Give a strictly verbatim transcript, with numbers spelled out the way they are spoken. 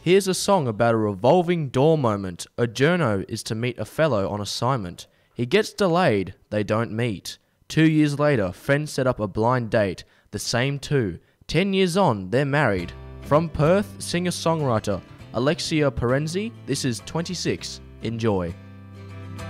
Here's a song about a revolving door moment. A journo is to meet a fellow on assignment. He gets delayed, they don't meet. Two years later, friends set up a blind date. The same two. Ten years on, they're married. From Perth, singer-songwriter Alexia Parenzi, this is twenty-six. Enjoy.